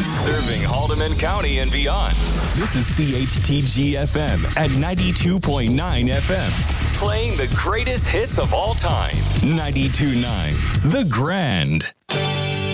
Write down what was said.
Serving Haldeman County and beyond. This is CHTG FM at 92.9 FM. Playing the greatest hits of all time. 92.9 The Grand.